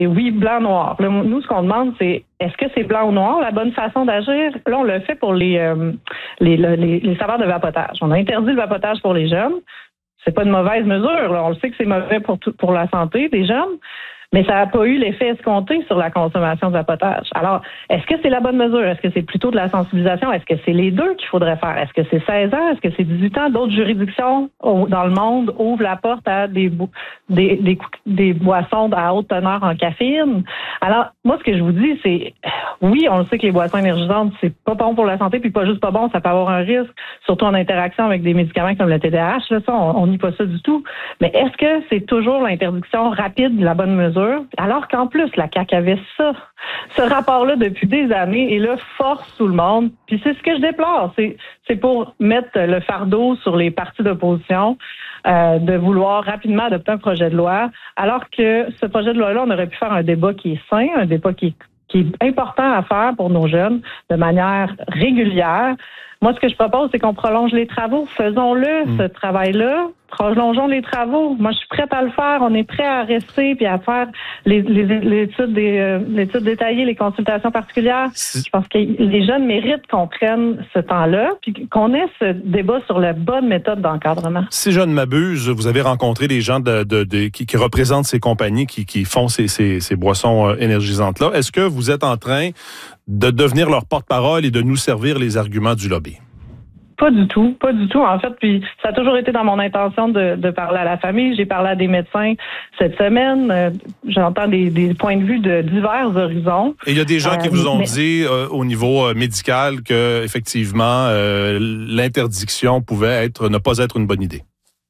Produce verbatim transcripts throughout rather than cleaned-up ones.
c'est oui, blanc-noir. Là, nous, ce qu'on demande, c'est est-ce que c'est blanc ou noir? La bonne façon d'agir, là, on le fait pour les, euh, les, les, les saveurs de vapotage. On a interdit le vapotage pour les jeunes. C'est pas une mauvaise mesure. Là. On le sait que c'est mauvais pour, tout, pour la santé des jeunes. Mais ça n'a pas eu l'effet escompté sur la consommation de vapotage. Alors, est-ce que c'est la bonne mesure? Est-ce que c'est plutôt de la sensibilisation? Est-ce que c'est les deux qu'il faudrait faire? Est-ce que c'est seize ans? Est-ce que c'est dix-huit ans? D'autres juridictions dans le monde ouvrent la porte à des, bo- des, des, des boissons à haute teneur en caféine. Alors, moi, ce que je vous dis, c'est, oui, on le sait que les boissons énergisantes, c'est pas bon pour la santé, puis pas juste pas bon, ça peut avoir un risque, surtout en interaction avec des médicaments comme le T D A H. Là, ça, on nie pas ça du tout. Mais est-ce que c'est toujours l'interdiction rapide de la bonne mesure? Alors qu'en plus, la C A Q avait ça, ce rapport-là depuis des années, et là, force tout le monde. Puis c'est ce que je déplore, c'est, c'est pour mettre le fardeau sur les partis d'opposition, euh, de vouloir rapidement adopter un projet de loi, alors que ce projet de loi-là, on aurait pu faire un débat qui est sain, un débat qui est, qui est important à faire pour nos jeunes de manière régulière. Moi, ce que je propose, c'est qu'on prolonge les travaux. Faisons-le, mmh. ce travail-là. Prolongeons les travaux. Moi, je suis prête à le faire. On est prêt à rester puis à faire les, les, les études, des, euh, l'étude détaillée, les consultations particulières. Je pense que les jeunes méritent qu'on prenne ce temps-là puis qu'on ait ce débat sur la bonne méthode d'encadrement. Si je ne m'abuse, vous avez rencontré des gens de, de, de, qui, qui représentent ces compagnies qui, qui font ces, ces, ces boissons euh, énergisantes-là. Est-ce que vous êtes en train de devenir leur porte-parole et de nous servir les arguments du lobby? Pas du tout, pas du tout. En fait, puis ça a toujours été dans mon intention de, de parler à la famille. J'ai parlé à des médecins cette semaine. Euh, j'entends des, des points de vue de divers horizons. Et il y a des gens euh, qui vous ont mais... dit euh, au niveau euh, médical que effectivement euh, l'interdiction pouvait être ne pas être une bonne idée.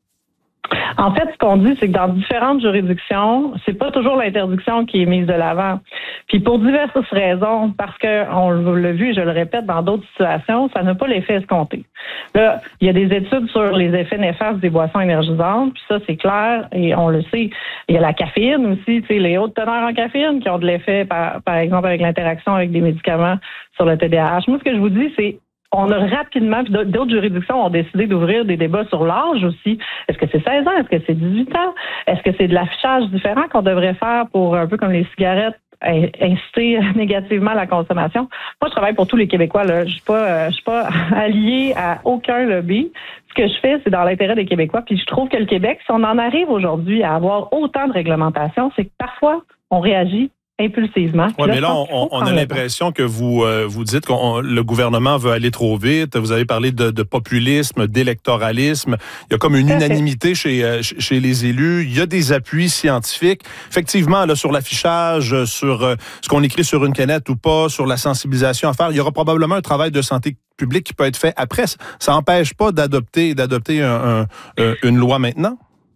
En fait, ce qu'on dit, c'est que dans différentes juridictions, c'est pas toujours l'interdiction qui est mise de l'avant. Puis pour diverses raisons, parce que on l'a vu, et je le répète, dans d'autres situations, ça n'a pas l'effet escompté. Là, il y a des études sur les effets néfastes des boissons énergisantes, puis ça, c'est clair, et on le sait. Il y a la caféine aussi, tu sais, les hautes teneurs en caféine qui ont de l'effet, par, par exemple, avec l'interaction avec des médicaments sur le T D A H. Moi, ce que je vous dis, c'est on a rapidement, puis d'autres juridictions ont décidé d'ouvrir des débats sur l'âge aussi. Est-ce que c'est seize ans? Est-ce que c'est dix-huit ans? Est-ce que c'est de l'affichage différent qu'on devrait faire pour, un peu comme les cigarettes, inciter négativement la consommation? Moi, je travaille pour tous les Québécois, là. Je suis pas, euh, je suis pas alliée à aucun lobby. Ce que je fais, c'est dans l'intérêt des Québécois. Puis je trouve que le Québec, si on en arrive aujourd'hui à avoir autant de réglementation, c'est que parfois, on réagit impulsivement. Oui, mais là, on, on a l'impression que vous euh, vous dites que le gouvernement veut aller trop vite. Vous avez parlé de, de populisme, d'électoralisme. Il y a comme une unanimité chez, chez les élus. Il y a des appuis scientifiques. Effectivement, là, sur l'affichage, sur euh, ce qu'on écrit sur une canette ou pas, sur la sensibilisation à faire, il y aura probablement un travail de santé publique qui peut être fait après. Ça n'empêche pas d'adopter, d'adopter un, un, une loi maintenant?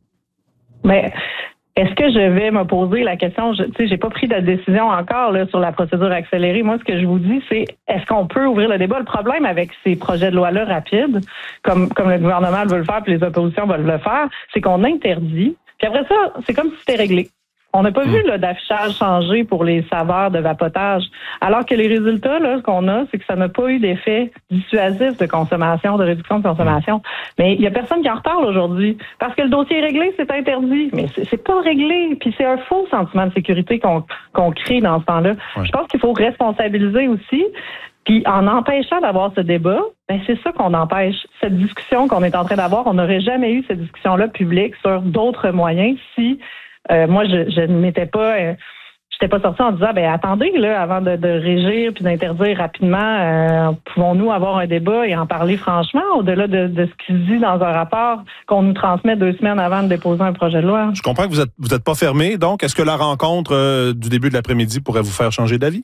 Mais... Est-ce que je vais me poser la question, je, tu sais, j'ai pas pris de décision encore là, sur la procédure accélérée. Moi, ce que je vous dis, c'est est-ce qu'on peut ouvrir le débat? Le problème avec ces projets de loi-là rapides, comme, comme le gouvernement veut le faire puis les oppositions veulent le faire, c'est qu'on interdit. Puis après ça, c'est comme si c'était réglé. On n'a pas mmh. vu là, d'affichage changer pour les saveurs de vapotage. Alors que les résultats, là, ce qu'on a, c'est que ça n'a pas eu d'effet dissuasif de consommation, de réduction de consommation. Mais il y a personne qui en reparle aujourd'hui. Parce que le dossier est réglé, c'est interdit. Mais c'est, c'est pas réglé. Puis c'est un faux sentiment de sécurité qu'on, qu'on crée dans ce temps-là. Ouais. Je pense qu'il faut responsabiliser aussi. Puis en empêchant d'avoir ce débat, ben c'est ça qu'on empêche. Cette discussion qu'on est en train d'avoir, on n'aurait jamais eu cette discussion-là publique sur d'autres moyens si Euh, moi, je, je ne m'étais pas, euh, j'étais pas sortie en disant, ben attendez là, avant de, de régir puis d'interdire rapidement, euh, pouvons-nous avoir un débat et en parler franchement, au-delà de, de ce qu'il dit dans un rapport qu'on nous transmet deux semaines avant de déposer un projet de loi. Je comprends que vous êtes, vous êtes pas fermé, donc est-ce que la rencontre euh, du début de l'après-midi pourrait vous faire changer d'avis?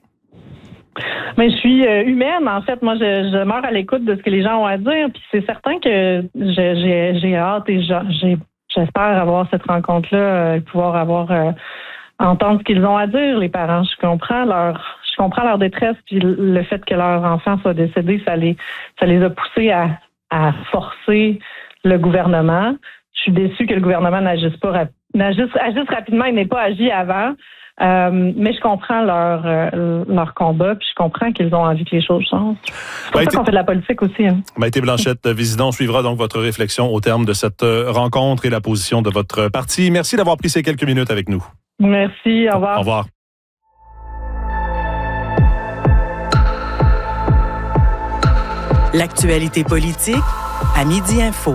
Mais je suis euh, humaine, en fait. Moi, je, je demeure à l'écoute de ce que les gens ont à dire, puis c'est certain que j'ai, j'ai, j'ai hâte et j'ai J'espère avoir cette rencontre-là, euh, pouvoir avoir euh, entendre ce qu'ils ont à dire, les parents. Je comprends leur je comprends leur détresse, puis le fait que leur enfant soit décédé, ça les ça les a poussés à, à forcer le gouvernement. Je suis déçue que le gouvernement n'agisse pas n'agisse agisse rapidement et n'ait pas agi avant. Euh, mais je comprends leur euh, leur combat, puis je comprends qu'ils ont envie que les choses changent. C'est pour Maïté, ça qu'on fait de la politique aussi. Hein. Maïté Blanchette-Vizidon, on suivra donc votre réflexion au terme de cette rencontre et la position de votre parti. Merci d'avoir pris ces quelques minutes avec nous. Merci, au revoir. Au revoir. L'actualité politique à Midi Info.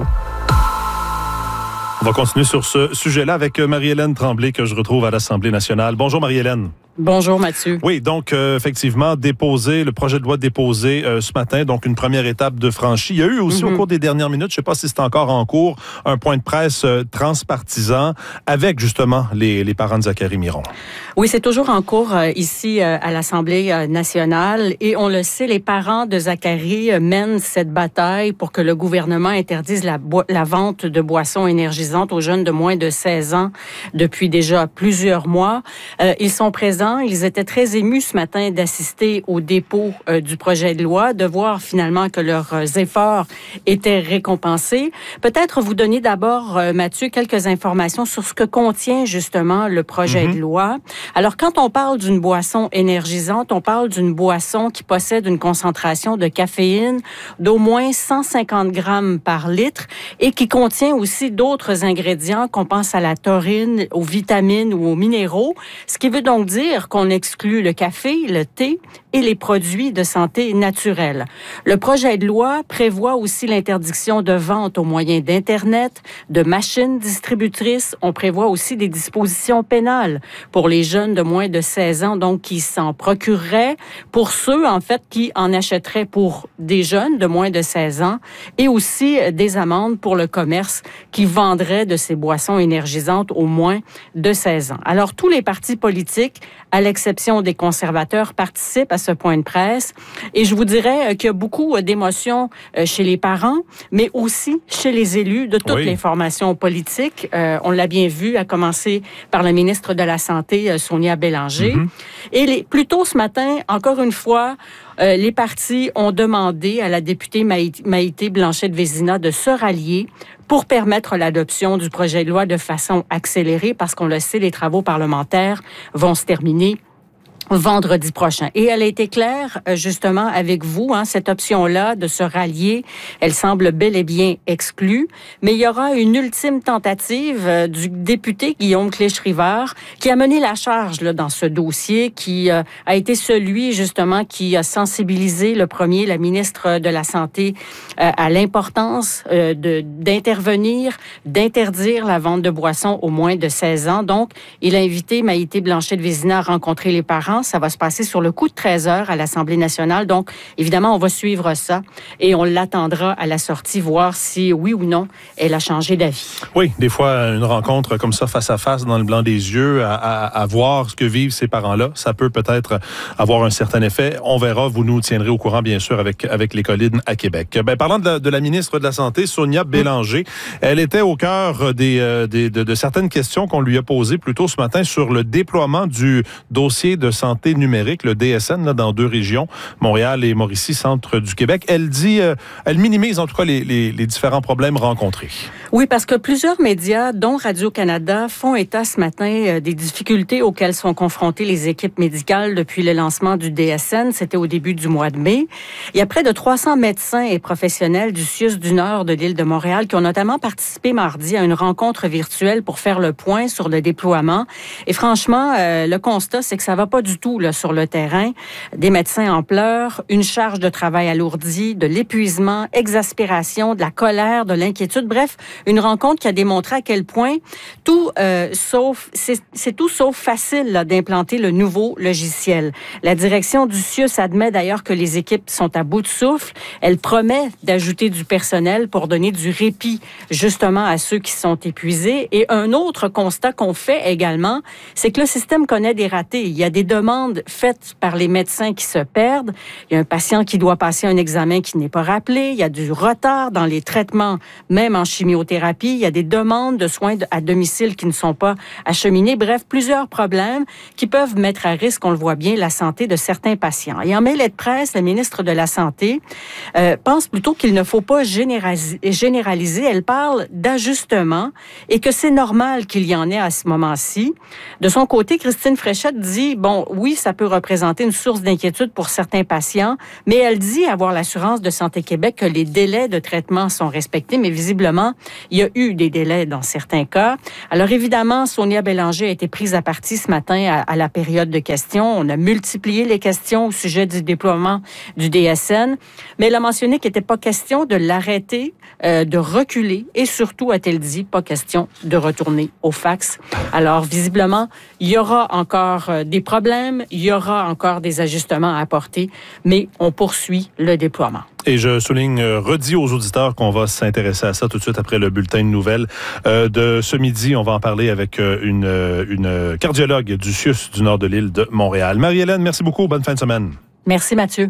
On va continuer sur ce sujet-là avec Marie-Hélène Tremblay que je retrouve à l'Assemblée nationale. Bonjour Marie-Hélène. Bonjour Mathieu. Oui, donc euh, effectivement, déposé, le projet de loi déposé euh, ce matin, donc une première étape de franchie. Il y a eu aussi mm-hmm. au cours des dernières minutes, je ne sais pas si c'est encore en cours, un point de presse euh, transpartisan avec justement les, les parents de Zachary Miron. Oui, c'est toujours en cours euh, ici euh, à l'Assemblée euh, nationale et on le sait, les parents de Zachary euh, mènent cette bataille pour que le gouvernement interdise la, bo- la vente de boissons énergisantes aux jeunes de moins de seize ans depuis déjà plusieurs mois. Euh, ils sont présents. Ils étaient très émus ce matin d'assister au dépôt euh, du projet de loi, de voir finalement que leurs euh, efforts étaient récompensés. Peut-être vous donner d'abord, euh, Mathieu, quelques informations sur ce que contient justement le projet mm-hmm. de loi. Alors, quand on parle d'une boisson énergisante, on parle d'une boisson qui possède une concentration de caféine d'au moins cent cinquante grammes par litre et qui contient aussi d'autres ingrédients, qu'on pense à la taurine, aux vitamines ou aux minéraux, ce qui veut donc dire qu'on exclut le café, le thé et les produits de santé naturelle. Le projet de loi prévoit aussi l'interdiction de vente au moyen d'Internet, de machines distributrices. On prévoit aussi des dispositions pénales pour les jeunes de moins de seize ans, donc qui s'en procureraient, pour ceux, en fait, qui en achèteraient pour des jeunes de moins de seize ans, et aussi des amendes pour le commerce qui vendrait de ces boissons énergisantes aux moins de seize ans. Alors, tous les partis politiques, à l'exception des conservateurs, participent à ce point de presse. Et je vous dirais qu'il y a beaucoup d'émotions chez les parents, mais aussi chez les élus de toutes oui. les formations politiques. Euh, on l'a bien vu, à commencer par la ministre de la Santé, Sonia Bélanger. Mm-hmm. Et les, plus tôt ce matin, encore une fois, euh, les partis ont demandé à la députée Maïté Blanchette-Vézina de se rallier pour permettre l'adoption du projet de loi de façon accélérée, parce qu'on le sait, les travaux parlementaires vont se terminer vendredi prochain. Et elle a été claire, justement, avec vous, hein, cette option-là de se rallier, elle semble bel et bien exclue, mais il y aura une ultime tentative euh, du député Guillaume Clich-Rivard qui a mené la charge là, dans ce dossier, qui euh, a été celui, justement, qui a sensibilisé le premier, la ministre de la Santé, euh, à l'importance euh, de, d'intervenir, d'interdire la vente de boissons aux moins de seize ans. Donc, il a invité Maïté Blanchette-Vézina à rencontrer les parents. Ça va se passer sur le coup de treize heures à l'Assemblée nationale. Donc, évidemment, on va suivre ça et on l'attendra à la sortie, voir si, oui ou non, elle a changé d'avis. Oui, des fois, une rencontre comme ça, face à face, dans le blanc des yeux, à, à, à voir ce que vivent ces parents-là, ça peut peut-être avoir un certain effet. On verra, vous nous tiendrez au courant, bien sûr, avec, avec les collines à Québec. Ben, parlant de la, de la ministre de la Santé, Sonia Bélanger, elle était au cœur des, des, de, de certaines questions qu'on lui a posées plus tôt ce matin sur le déploiement du dossier de santé numérique, le D S N, là, dans deux régions, Montréal et Mauricie, centre du Québec. Elle dit, euh, elle minimise en tout cas les, les, les différents problèmes rencontrés. Oui, parce que plusieurs médias, dont Radio-Canada, font état ce matin euh, des difficultés auxquelles sont confrontées les équipes médicales depuis le lancement du D S N. C'était au début du mois de mai. Il y a près de trois cents médecins et professionnels du C I U S du Nord de l'île de Montréal qui ont notamment participé mardi à une rencontre virtuelle pour faire le point sur le déploiement. Et franchement, euh, le constat, c'est que ça va pas du tout là, sur le terrain. Des médecins en pleurs, une charge de travail alourdie, de l'épuisement, exaspération, de la colère, de l'inquiétude. Bref, une rencontre qui a démontré à quel point tout euh, sauf c'est, c'est tout sauf facile là, d'implanter le nouveau logiciel. La direction du C I U S admet d'ailleurs que les équipes sont à bout de souffle. Elle promet d'ajouter du personnel pour donner du répit justement à ceux qui sont épuisés. Et un autre constat qu'on fait également, c'est que le système connaît des ratés. Il y a des demandes faites par les médecins qui se perdent. Il y a un patient qui doit passer un examen qui n'est pas rappelé. Il y a du retard dans les traitements, même en chimiothérapie. Il y a des demandes de soins à domicile qui ne sont pas acheminées. Bref, plusieurs problèmes qui peuvent mettre à risque, on le voit bien, la santé de certains patients. Et en mêlée de presse, la ministre de la Santé euh, pense plutôt qu'il ne faut pas généraliser, généraliser. Elle parle d'ajustement et que c'est normal qu'il y en ait à ce moment-ci. De son côté, Christine Fréchette dit, bon, oui, ça peut représenter une source d'inquiétude pour certains patients, mais elle dit avoir l'assurance de Santé Québec que les délais de traitement sont respectés, mais visiblement, il y a eu des délais dans certains cas. Alors évidemment, Sonia Bélanger a été prise à partie ce matin à, à la période de questions. On a multiplié les questions au sujet du déploiement du D S N, mais elle a mentionné qu'il n'était pas question de l'arrêter, euh, de reculer et surtout, a-t-elle dit, pas question de retourner au fax. Alors visiblement, il y aura encore euh, des problèmes, il y aura encore des ajustements à apporter, mais on poursuit le déploiement. Et je souligne, euh, redis aux auditeurs qu'on va s'intéresser à ça tout de suite après le bulletin de nouvelles euh, de ce midi. On va en parler avec euh, une, euh, une cardiologue du C I U S du nord de l'île de Montréal. Marie-Hélène, merci beaucoup. Bonne fin de semaine. Merci, Mathieu.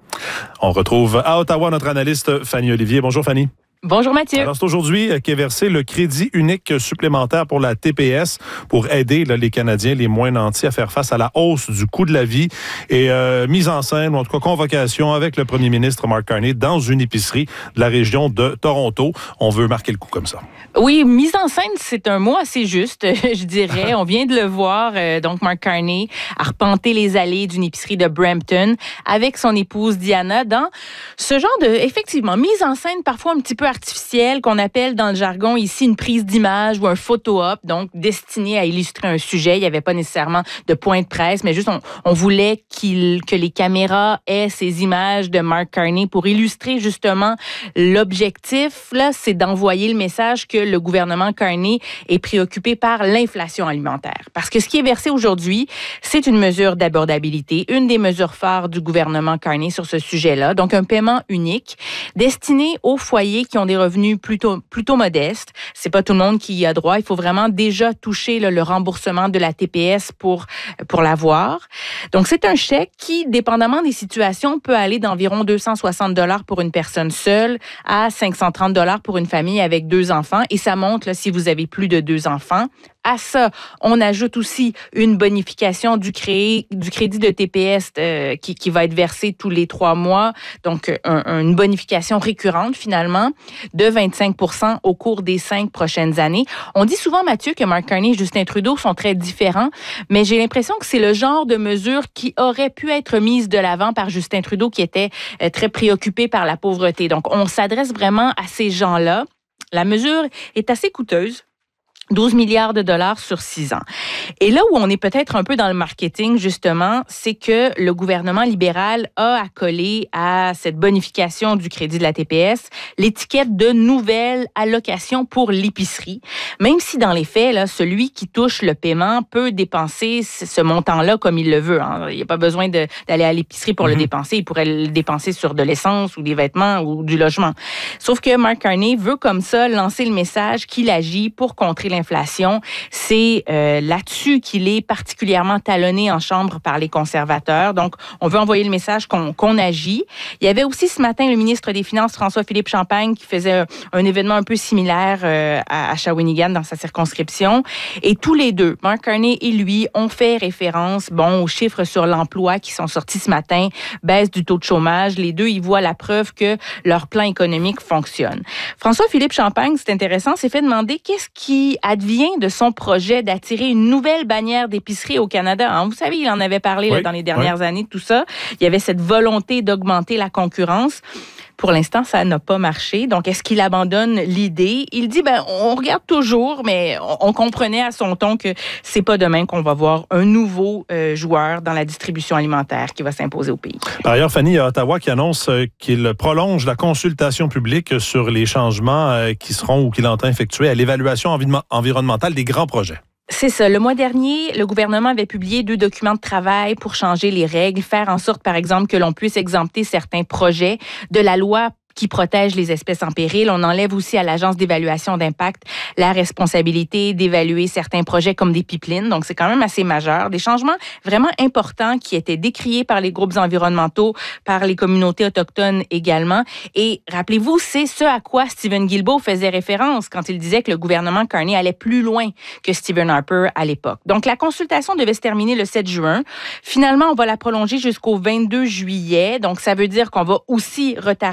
On retrouve à Ottawa notre analyste Fanny Olivier. Bonjour, Fanny. Bonjour Mathieu. Alors, c'est aujourd'hui qu'est versé le crédit unique supplémentaire pour la T P S pour aider là, les Canadiens les moins nantis à faire face à la hausse du coût de la vie et euh, mise en scène, ou en tout cas convocation avec le premier ministre Mark Carney dans une épicerie de la région de Toronto. On veut marquer le coup comme ça. Oui, mise en scène, c'est un mot assez juste, je dirais. On vient de le voir, euh, donc Mark Carney arpenter les allées d'une épicerie de Brampton avec son épouse Diana dans ce genre de, effectivement, mise en scène parfois un petit peu artificielle qu'on appelle dans le jargon ici une prise d'image ou un photo-op, donc destiné à illustrer un sujet. Il n'y avait pas nécessairement de point de presse, mais juste on, on voulait qu'il, que les caméras aient ces images de Mark Carney pour illustrer justement l'objectif. Là, c'est d'envoyer le message que le gouvernement Carney est préoccupé par l'inflation alimentaire. Parce que ce qui est versé aujourd'hui, c'est une mesure d'abordabilité, une des mesures phares du gouvernement Carney sur ce sujet-là. Donc, un paiement unique destiné aux foyers qui ont des revenus plutôt, plutôt modestes. C'est pas tout le monde qui y a droit. Il faut vraiment déjà toucher là, le remboursement de la T P S pour, pour l'avoir. Donc, c'est un chèque qui, dépendamment des situations, peut aller d'environ deux cent soixante dollars pour une personne seule à cinq cent trente dollars pour une famille avec deux enfants. Et ça monte là, si vous avez plus de deux enfants. À ça, on ajoute aussi une bonification du, cré... du crédit de T P S euh, qui, qui va être versé tous les trois mois. Donc, un, une bonification récurrente, finalement, de vingt-cinq pour cent au cours des cinq prochaines années. On dit souvent, Mathieu, que Mark Carney et Justin Trudeau sont très différents, mais j'ai l'impression que c'est le genre de mesure qui aurait pu être mise de l'avant par Justin Trudeau, qui était euh, très préoccupé par la pauvreté. Donc, on s'adresse vraiment à ces gens-là. La mesure est assez coûteuse. douze milliards de dollars sur six ans. Et là où on est peut-être un peu dans le marketing, justement, c'est que le gouvernement libéral a accolé à cette bonification du crédit de la T P S l'étiquette de nouvelle allocation pour l'épicerie. Même si dans les faits, là, celui qui touche le paiement peut dépenser ce montant-là comme il le veut. Hein. Il n'y a pas besoin de, d'aller à l'épicerie pour mm-hmm. le dépenser. Il pourrait le dépenser sur de l'essence ou des vêtements ou du logement. Sauf que Mark Carney veut comme ça lancer le message qu'il agit pour contrer l'inflation. C'est euh, là-dessus qu'il est particulièrement talonné en chambre par les conservateurs. Donc, on veut envoyer le message qu'on, qu'on agit. Il y avait aussi ce matin le ministre des Finances, François-Philippe Champagne, qui faisait un, un événement un peu similaire euh, à, à Shawinigan dans sa circonscription. Et tous les deux, Mark Carney et lui, ont fait référence bon, aux chiffres sur l'emploi qui sont sortis ce matin, baisse du taux de chômage. Les deux, ils voient la preuve que leur plan économique fonctionne. François-Philippe Champagne, c'est intéressant, s'est fait demander qu'est-ce qui advient de son projet d'attirer une nouvelle bannière d'épicerie au Canada. Hein, vous savez, il en avait parlé oui, là, dans les dernières oui. années, tout ça. Il y avait cette volonté d'augmenter la concurrence. Pour l'instant, ça n'a pas marché. Donc, est-ce qu'il abandonne l'idée? Il dit, ben, on regarde toujours, mais on, on comprenait à son ton que c'est pas demain qu'on va voir un nouveau euh, joueur dans la distribution alimentaire qui va s'imposer au pays. Par ailleurs, Fanny, il y a Ottawa qui annonce qu'il prolonge la consultation publique sur les changements qui seront ou qu'il entend effectuer à l'évaluation environnementale des grands projets. C'est ça. Le mois dernier, le gouvernement avait publié deux documents de travail pour changer les règles, faire en sorte, par exemple, que l'on puisse exempter certains projets de la loi qui protège les espèces en péril. On enlève aussi à l'Agence d'évaluation d'impact la responsabilité d'évaluer certains projets comme des pipelines. Donc, c'est quand même assez majeur. Des changements vraiment importants qui étaient décriés par les groupes environnementaux, par les communautés autochtones également. Et rappelez-vous, c'est ce à quoi Stephen Guilbeault faisait référence quand il disait que le gouvernement Carney allait plus loin que Stephen Harper à l'époque. Donc, la consultation devait se terminer le sept juin. Finalement, on va la prolonger jusqu'au vingt-deux juillet. Donc, ça veut dire qu'on va aussi retarder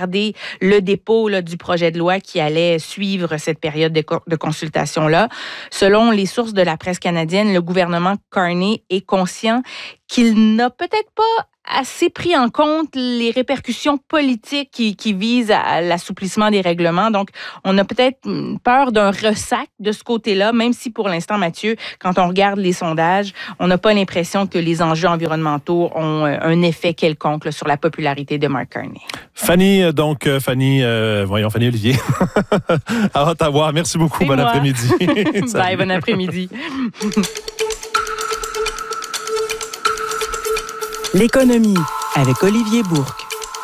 le dépôt là, du projet de loi qui allait suivre cette période de, co- de consultation-là. Selon les sources de la presse canadienne, le gouvernement Carney est conscient qu'il n'a peut-être pas assez pris en compte les répercussions politiques qui, qui visent à l'assouplissement des règlements. Donc, on a peut-être peur d'un ressac de ce côté-là, même si pour l'instant, Mathieu, quand on regarde les sondages, on n'a pas l'impression que les enjeux environnementaux ont un effet quelconque là, sur la popularité de Mark Carney. Fanny, donc, Fanny, euh, voyons, Fanny Olivier, à Ottawa. Merci beaucoup. Bon après-midi. Bye, bon après-midi. L'économie avec Olivier Bourque.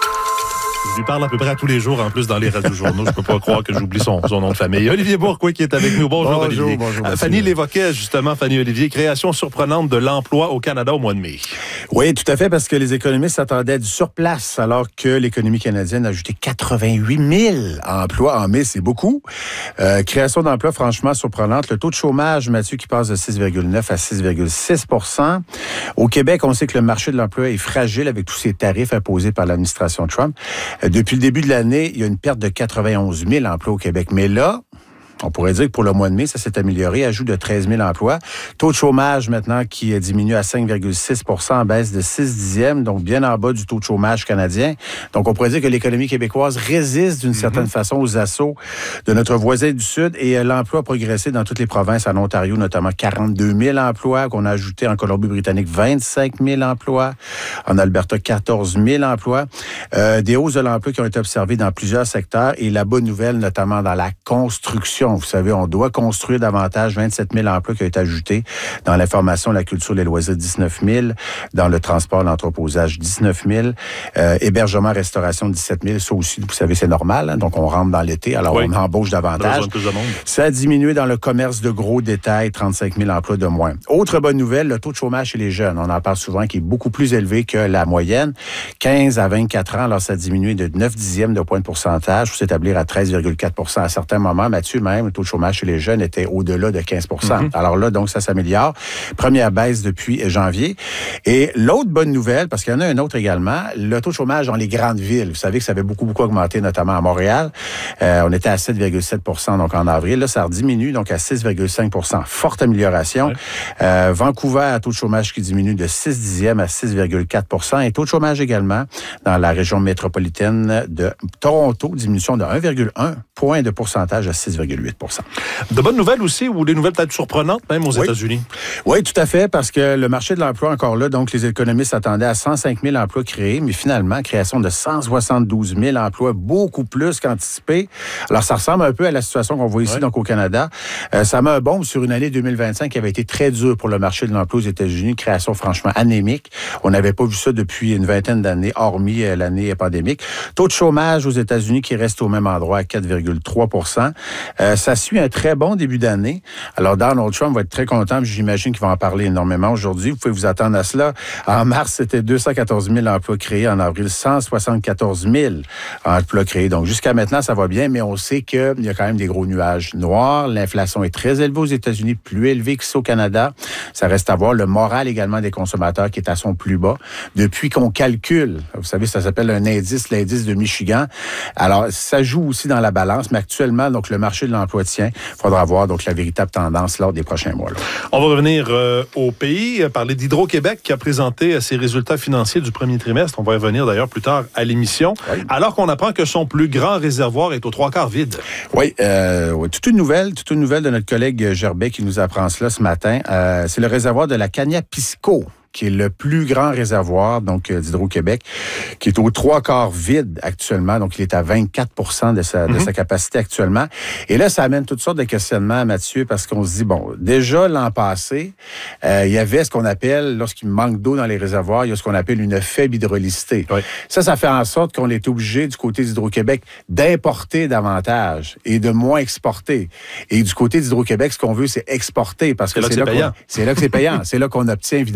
Je lui parle à peu près à tous les jours, en plus, dans les radio-journaux. Je ne peux pas croire que j'oublie son, son nom de famille. Olivier Bourque, oui, qui est avec nous. Bonjour, bonjour Olivier. Bonjour, euh, Fanny l'évoquait, justement, Fanny Olivier, création surprenante de l'emploi au Canada au mois de mai. Oui, tout à fait, parce que les économistes s'attendaient à du surplace, alors que l'économie canadienne a ajouté quatre-vingt-huit mille emplois en mai. C'est beaucoup. Euh, création d'emplois franchement surprenante. Le taux de chômage, Mathieu, qui passe de six virgule neuf à six virgule six pour cent. Au Québec, on sait que le marché de l'emploi est fragile avec tous ces tarifs imposés par l'administration Trump. Depuis le début de l'année, il y a une perte de quatre-vingt-onze mille emplois au Québec. Mais là, on pourrait dire que pour le mois de mai, ça s'est amélioré, ajout de treize mille emplois. Taux de chômage maintenant qui diminue à cinq virgule six pour cent en baisse de six dixièmes, donc bien en bas du taux de chômage canadien. Donc on pourrait dire que l'économie québécoise résiste d'une mm-hmm. certaine façon aux assauts de notre voisin du Sud et l'emploi a progressé dans toutes les provinces, en Ontario notamment quarante-deux mille emplois, qu'on a ajouté en Colombie-Britannique vingt-cinq mille emplois, en Alberta quatorze mille emplois. Euh, des hausses de l'emploi qui ont été observées dans plusieurs secteurs et la bonne nouvelle notamment dans la construction. Vous savez, on doit construire davantage, vingt-sept mille emplois qui ont été ajoutés dans l'information, la culture, les loisirs, dix-neuf mille, dans le transport, l'entreposage, dix-neuf mille, euh, hébergement, restauration, dix-sept mille. Ça aussi, vous savez, c'est normal, hein? Donc on rentre dans l'été, alors oui. on embauche davantage. Plus de monde. Ça a diminué dans le commerce de gros détail, trente-cinq mille emplois de moins. Autre bonne nouvelle, le taux de chômage chez les jeunes, on en parle souvent, qui est beaucoup plus élevé que la moyenne. quinze à vingt-quatre ans, alors ça a diminué de neuf dixièmes de point de pourcentage pour s'établir à treize virgule quatre pour cent. À certains moments, Mathieu, même, le taux de chômage chez les jeunes était au-delà de quinze pour cent. Mm-hmm. Alors là, donc, ça s'améliore. Première baisse depuis janvier. Et l'autre bonne nouvelle, parce qu'il y en a un autre également, le taux de chômage dans les grandes villes. Vous savez que ça avait beaucoup, beaucoup augmenté, notamment à Montréal. Euh, on était à sept virgule sept pour cent donc en avril. Là, ça rediminue, donc à six virgule cinq pour cent. Forte amélioration. Ouais. Euh, Vancouver, taux de chômage qui diminue de six dixièmes à six virgule quatre pour cent. Et taux de chômage également dans la région métropolitaine de Toronto, diminution de un virgule un point de pourcentage à six virgule huit pour cent. De bonnes nouvelles aussi, ou des nouvelles peut-être surprenantes même aux oui. États-Unis? Oui, tout à fait, parce que le marché de l'emploi encore là, donc les économistes s'attendaient à cent cinq mille emplois créés, mais finalement, création de cent soixante-douze mille emplois, beaucoup plus qu'anticipé. Alors, ça ressemble un peu à la situation qu'on voit ici, oui. donc au Canada. Euh, ça met un bombe sur une année deux mille vingt-cinq qui avait été très dure pour le marché de l'emploi aux États-Unis, création franchement anémique. On n'avait pas vu ça depuis une vingtaine d'années, hormis euh, l'année pandémique. Taux de chômage aux États-Unis qui reste au même endroit à quatre virgule trois pour cent. Euh, ça suit un très bon début d'année. Alors, Donald Trump va être très content, j'imagine qu'il va en parler énormément aujourd'hui. Vous pouvez vous attendre à cela. En mars, c'était deux cent quatorze mille emplois créés. En avril, cent soixante-quatorze mille emplois créés. Donc, jusqu'à maintenant, ça va bien, mais on sait qu'il y a quand même des gros nuages noirs. L'inflation est très élevée aux États-Unis, plus élevée qu'ici au Canada. Ça reste à voir. Le moral également des consommateurs qui est à son plus bas. Depuis qu'on calcule, vous savez, ça s'appelle un indice, l'indice de Michigan. Alors, ça joue aussi dans la balance, mais actuellement, donc, le marché de l'emploi tient. Il faudra voir donc la véritable tendance lors des prochains mois. Là. On va revenir euh, au pays, euh, parler d'Hydro-Québec qui a présenté euh, ses résultats financiers du premier trimestre. On va y revenir d'ailleurs plus tard à l'émission. Oui. Alors qu'on apprend que son plus grand réservoir est aux trois quarts vide. Oui, euh, oui, toute une nouvelle, toute une nouvelle de notre collègue Gerbet qui nous apprend cela ce matin. Euh, c'est le réservoir de la Cagna-Pisco, qui est le plus grand réservoir donc d'Hydro-Québec, qui est aux trois quarts vide actuellement. Donc, il est à vingt-quatre pour cent de sa, mm-hmm. de sa capacité actuellement. Et là, ça amène toutes sortes de questionnements, Mathieu, parce qu'on se dit, bon, déjà l'an passé, euh, il y avait ce qu'on appelle, lorsqu'il manque d'eau dans les réservoirs, il y a ce qu'on appelle une faible hydraulicité. Oui. Ça, ça fait en sorte qu'on est obligé, du côté d'Hydro-Québec, d'importer davantage et de moins exporter. Et du côté d'Hydro-Québec, ce qu'on veut, c'est exporter, parce que c'est là c'est, que là c'est, qu'on, c'est là que c'est payant. C'est là qu'on obtient, évidemment, donc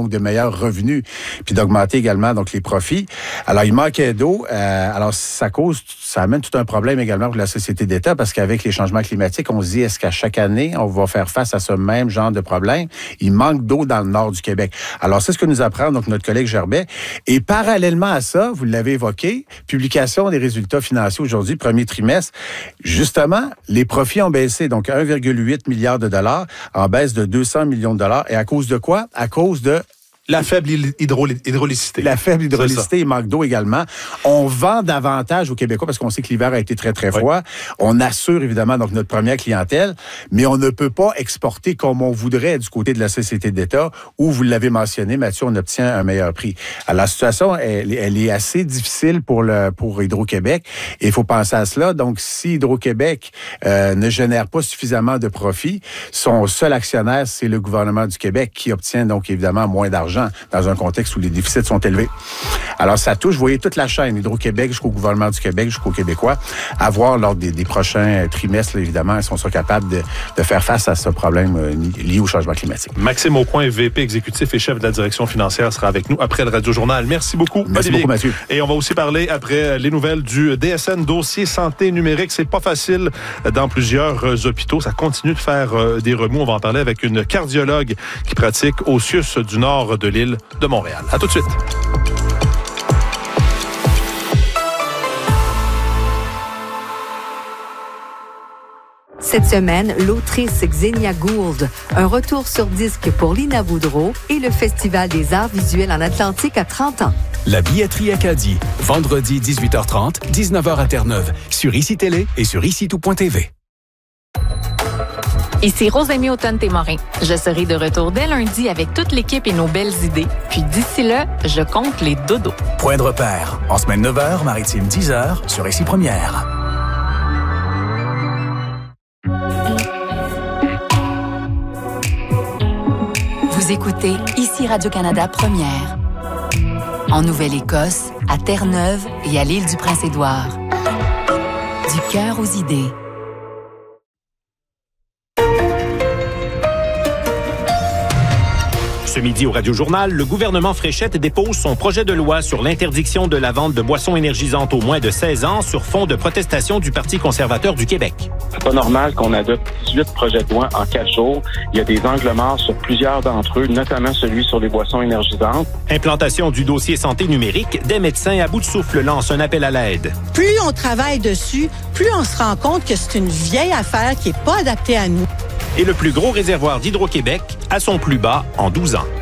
de meilleurs revenus, puis d'augmenter également donc les profits. Alors, il manquait d'eau. Euh, alors, ça cause, ça amène tout un problème également pour la société d'État, parce qu'avec les changements climatiques, on se dit, est-ce qu'à chaque année, on va faire face à ce même genre de problème? Il manque d'eau dans le nord du Québec. Alors, c'est ce que nous apprend donc notre collègue Gerbet. Et parallèlement à ça, vous l'avez évoqué, publication des résultats financiers aujourd'hui, premier trimestre. Justement, les profits ont baissé, donc un virgule huit milliard de dollars, en baisse de deux cents millions de dollars. Et à cause de quoi? À cause de La faible hydro- hydrolicité. La faible hydrolicité, il manque d'eau également. On vend davantage aux Québécois parce qu'on sait que l'hiver a été très, très froid. Oui. On assure évidemment donc notre première clientèle, mais on ne peut pas exporter comme on voudrait du côté de la société d'État où, vous l'avez mentionné, Mathieu, on obtient un meilleur prix. Alors, la situation, elle, elle est assez difficile pour, le, pour Hydro-Québec et il faut penser à cela. Donc, si Hydro-Québec euh, ne génère pas suffisamment de profits, son seul actionnaire, c'est le gouvernement du Québec qui obtient donc évidemment moins d'argent dans un contexte où les déficits sont élevés. Alors, ça touche, vous voyez, toute la chaîne, Hydro-Québec jusqu'au gouvernement du Québec, jusqu'aux Québécois, à voir lors des, des prochains trimestres, là, évidemment, si on sera capable de, de faire face à ce problème euh, lié au changement climatique. Maxime Aucoin, V P exécutif et chef de la direction financière, sera avec nous après le Radio-Journal. Merci beaucoup, Merci Olivier. beaucoup, Mathieu. Et on va aussi parler après les nouvelles du D S N, dossier santé numérique. C'est pas facile dans plusieurs euh, hôpitaux. Ça continue de faire euh, des remous. On va en parler avec une cardiologue qui pratique au C I U S du nord de l'île de Montréal. À tout de suite. Cette semaine, l'autrice Xenia Gould, un retour sur disque pour Lina Boudreau et le Festival des arts visuels en Atlantique à trente ans. La billetterie Acadie, vendredi dix-huit heures trente, dix-neuf heures à Terre-Neuve, sur I C I Télé et sur ici tout point t v. Ici Rosemée Automne-Témorin. Je serai de retour dès lundi avec toute l'équipe et nos belles idées. Puis d'ici là, je compte les dodos. Point de repère. En semaine neuf heures, maritime dix heures, sur Ici Première. Vous écoutez Ici Radio-Canada Première. En Nouvelle-Écosse, à Terre-Neuve et à l'île du Prince-Édouard. Du cœur aux idées. Ce midi au Radio-Journal, le gouvernement Fréchette dépose son projet de loi sur l'interdiction de la vente de boissons énergisantes aux moins de seize ans sur fond de protestation du Parti conservateur du Québec. C'est pas normal qu'on adopte dix-huit projets de loi en quatre jours. Il y a des angles morts sur plusieurs d'entre eux, notamment celui sur les boissons énergisantes. Implantation du dossier santé numérique, des médecins à bout de souffle lancent un appel à l'aide. Plus on travaille dessus, plus on se rend compte que c'est une vieille affaire qui n'est pas adaptée à nous. Et le plus gros réservoir d'Hydro-Québec à son plus bas en douze ans.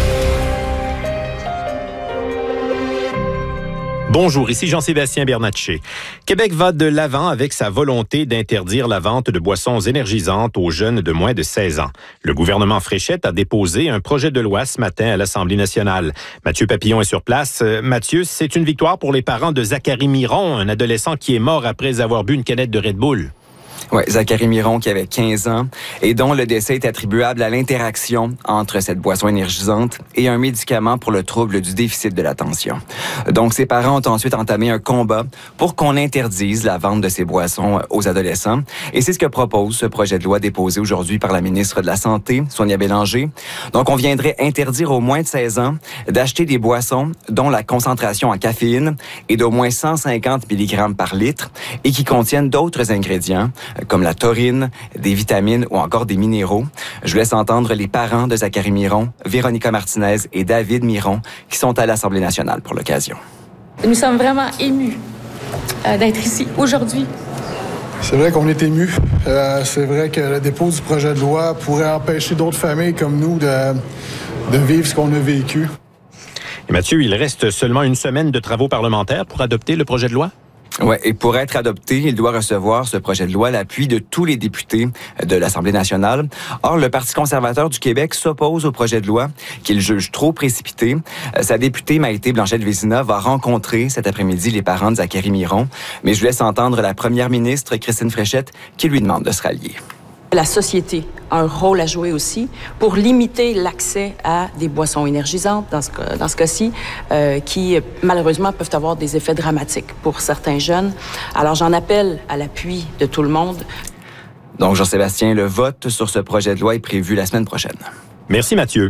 Bonjour, ici Jean-Sébastien Bernatchez. Québec va de l'avant avec sa volonté d'interdire la vente de boissons énergisantes aux jeunes de moins de seize ans. Le gouvernement Fréchette a déposé un projet de loi ce matin à l'Assemblée nationale. Mathieu Papillon est sur place. Euh, Mathieu, c'est une victoire pour les parents de Zachary Miron, un adolescent qui est mort après avoir bu une canette de Red Bull. Oui, Zachary Miron qui avait quinze ans et dont le décès est attribuable à l'interaction entre cette boisson énergisante et un médicament pour le trouble du déficit de l'attention. Donc, ses parents ont ensuite entamé un combat pour qu'on interdise la vente de ces boissons aux adolescents. Et c'est ce que propose ce projet de loi déposé aujourd'hui par la ministre de la Santé, Sonia Bélanger. Donc, on viendrait interdire aux moins de seize ans d'acheter des boissons dont la concentration en caféine est d'au moins cent cinquante milligrammes par litre et qui contiennent d'autres ingrédients comme la taurine, des vitamines ou encore des minéraux. Je vous laisse entendre les parents de Zachary Miron, Véronica Martinez et David Miron, qui sont à l'Assemblée nationale pour l'occasion. Nous sommes vraiment émus euh, d'être ici aujourd'hui. C'est vrai qu'on est émus. Euh, c'est vrai que le dépôt du projet de loi pourrait empêcher d'autres familles comme nous de, de vivre ce qu'on a vécu. Et Mathieu, il reste seulement une semaine de travaux parlementaires pour adopter le projet de loi? Oui, et pour être adopté, il doit recevoir ce projet de loi l'appui de tous les députés de l'Assemblée nationale. Or, le Parti conservateur du Québec s'oppose au projet de loi qu'il juge trop précipité. Sa députée Maïté Blanchette-Vézina va rencontrer cet après-midi les parents de Zachary Miron. Mais je vous laisse entendre la première ministre, Christine Fréchette, qui lui demande de se rallier. La société a un rôle à jouer aussi pour limiter l'accès à des boissons énergisantes, dans ce, cas, dans ce cas-ci, euh, qui malheureusement peuvent avoir des effets dramatiques pour certains jeunes. Alors j'en appelle à l'appui de tout le monde. Donc Jean-Sébastien, le vote sur ce projet de loi est prévu la semaine prochaine. Merci Mathieu.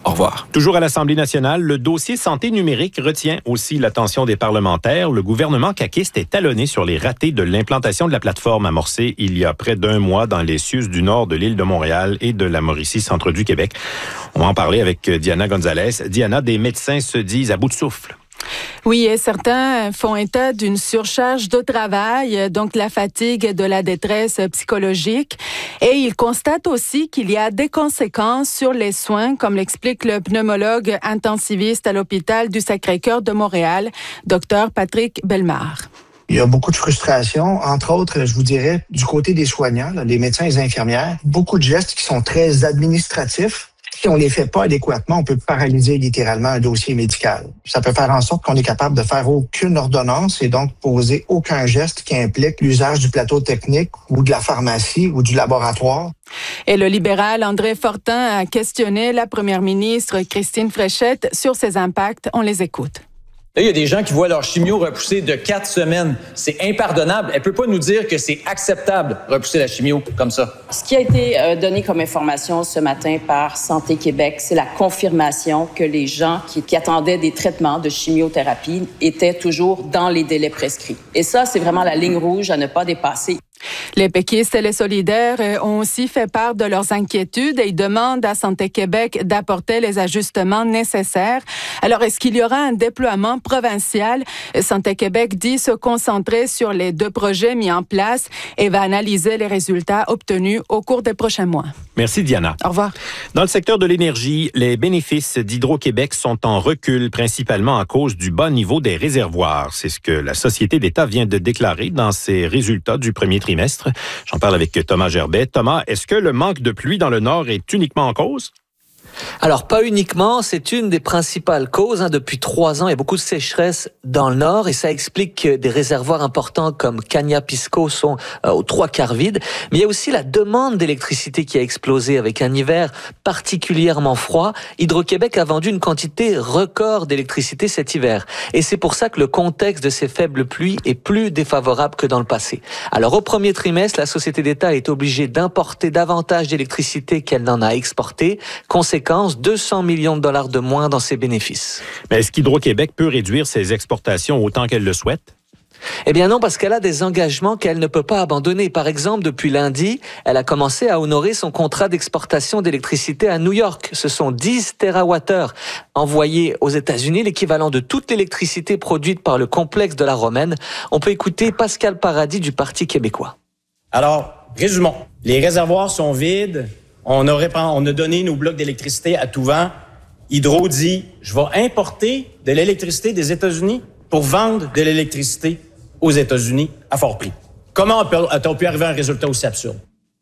Au revoir. Toujours à l'Assemblée nationale, le dossier santé numérique retient aussi l'attention des parlementaires. Le gouvernement caquiste est talonné sur les ratés de l'implantation de la plateforme amorcée il y a près d'un mois dans les cieux du nord de l'île de Montréal et de la Mauricie, centre du Québec. On va en parler avec Diana Gonzalez. Diana, des médecins se disent à bout de souffle. Oui, et certains font état d'une surcharge de travail, donc la fatigue, de la détresse psychologique. Et ils constatent aussi qu'il y a des conséquences sur les soins, comme l'explique le pneumologue intensiviste à l'hôpital du Sacré-Cœur de Montréal, docteur Patrick Bellemare. Il y a beaucoup de frustration, entre autres, je vous dirais, du côté des soignants, là, les médecins et les infirmières. Beaucoup de gestes qui sont très administratifs. Si on les fait pas adéquatement, on peut paralyser littéralement un dossier médical. Ça peut faire en sorte qu'on est capable de faire aucune ordonnance et donc poser aucun geste qui implique l'usage du plateau technique ou de la pharmacie ou du laboratoire. Et le libéral André Fortin a questionné la première ministre Christine Fréchette sur ces impacts. On les écoute. Là, il y a des gens qui voient leur chimio repousser de quatre semaines. C'est impardonnable. Elle peut pas nous dire que c'est acceptable repousser la chimio comme ça. Ce qui a été euh, donné comme information ce matin par Santé Québec, c'est la confirmation que les gens qui, qui attendaient des traitements de chimiothérapie étaient toujours dans les délais prescrits. Et ça, c'est vraiment la ligne rouge à ne pas dépasser. Les péquistes et les solidaires ont aussi fait part de leurs inquiétudes et ils demandent à Santé Québec d'apporter les ajustements nécessaires. Alors, est-ce qu'il y aura un déploiement provincial? Santé Québec dit se concentrer sur les deux projets mis en place et va analyser les résultats obtenus au cours des prochains mois. Merci, Diana. Au revoir. Dans le secteur de l'énergie, les bénéfices d'Hydro-Québec sont en recul, principalement à cause du bas niveau des réservoirs. C'est ce que la Société d'État vient de déclarer dans ses résultats du premier trimestre. J'en parle avec Thomas Gerbet. Thomas, est-ce que le manque de pluie dans le Nord est uniquement en cause? Alors, pas uniquement, c'est une des principales causes. Hein. Depuis trois ans, il y a beaucoup de sécheresse dans le Nord et ça explique que des réservoirs importants comme Cagna-Pisco sont euh, aux trois quarts vides. Mais il y a aussi la demande d'électricité qui a explosé avec un hiver particulièrement froid. Hydro-Québec a vendu une quantité record d'électricité cet hiver. Et c'est pour ça que le contexte de ces faibles pluies est plus défavorable que dans le passé. Alors, au premier trimestre, la Société d'État est obligée d'importer davantage d'électricité qu'elle n'en a exporté. Conséquence, deux cents millions de dollars de moins dans ses bénéfices. Mais est-ce qu'Hydro-Québec peut réduire ses exportations autant qu'elle le souhaite? Eh bien non, parce qu'elle a des engagements qu'elle ne peut pas abandonner. Par exemple, depuis lundi, elle a commencé à honorer son contrat d'exportation d'électricité à New York. Ce sont dix térawattheures envoyés aux États-Unis, l'équivalent de toute l'électricité produite par le complexe de la Romaine. On peut écouter Pascal Paradis du Parti québécois. Alors, résumons. Les réservoirs sont vides. On a, répand... on a donné nos blocs d'électricité à tout vent. Hydro dit, je vais importer de l'électricité des États-Unis pour vendre de l'électricité aux États-Unis à fort prix. Comment a-t-on pu arriver à un résultat aussi absurde?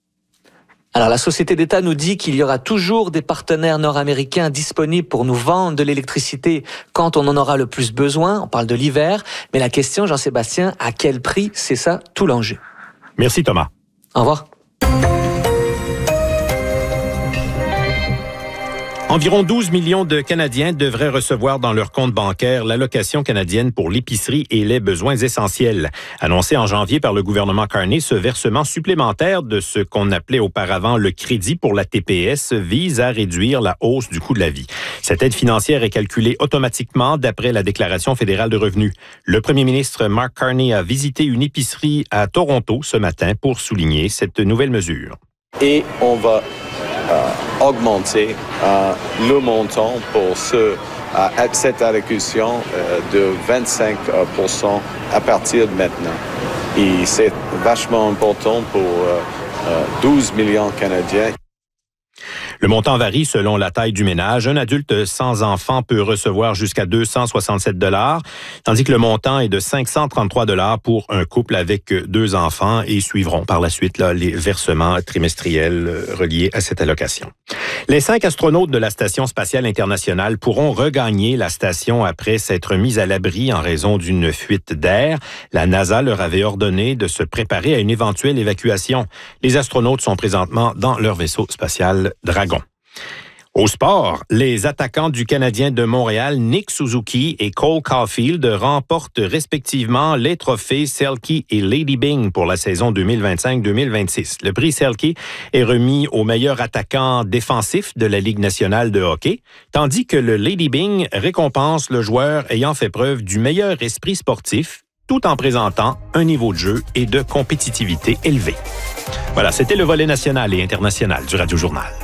Alors, la Société d'État nous dit qu'il y aura toujours des partenaires nord-américains disponibles pour nous vendre de l'électricité quand on en aura le plus besoin. On parle de l'hiver. Mais la question, Jean-Sébastien, à quel prix? C'est ça, tout l'enjeu. Merci, Thomas. Au revoir. Environ douze millions de Canadiens devraient recevoir dans leur compte bancaire l'allocation canadienne pour l'épicerie et les besoins essentiels. Annoncé en janvier par le gouvernement Carney, ce versement supplémentaire de ce qu'on appelait auparavant le crédit pour la T P S vise à réduire la hausse du coût de la vie. Cette aide financière est calculée automatiquement d'après la Déclaration fédérale de revenus. Le premier ministre Mark Carney a visité une épicerie à Toronto ce matin pour souligner cette nouvelle mesure. Et on va Euh, augmenter euh, le montant pour ce, euh, cette allocution euh, de vingt-cinq pour cent à partir de maintenant. Et c'est vachement important pour euh, euh, douze millions de Canadiens. Le montant varie selon la taille du ménage. Un adulte sans enfant peut recevoir jusqu'à deux cent soixante-sept dollars, tandis que le montant est de cinq cent trente-trois dollars pour un couple avec deux enfants et suivront par la suite là, les versements trimestriels reliés à cette allocation. Les cinq astronautes de la Station spatiale internationale pourront regagner la station après s'être mis à l'abri en raison d'une fuite d'air. La NASA leur avait ordonné de se préparer à une éventuelle évacuation. Les astronautes sont présentement dans leur vaisseau spatial Dragon. Au sport, les attaquants du Canadien de Montréal, Nick Suzuki et Cole Caulfield, remportent respectivement les trophées Selke et Lady Byng pour la saison deux mille vingt-cinq deux mille vingt-six. Le prix Selke est remis au meilleur attaquant défensif de la Ligue nationale de hockey, tandis que le Lady Byng récompense le joueur ayant fait preuve du meilleur esprit sportif, tout en présentant un niveau de jeu et de compétitivité élevé. Voilà, c'était le volet national et international du Radio Journal.